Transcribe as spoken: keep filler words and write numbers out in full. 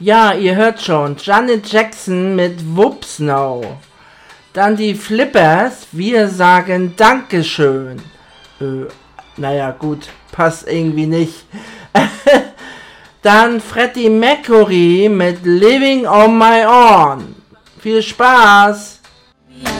Ja, ihr hört schon, Janet Jackson mit Whoops Now. Dann die Flippers, wir sagen Dankeschön. Äh, naja, gut, passt irgendwie nicht. Dann Freddie Mercury mit Living on My Own. Viel Spaß!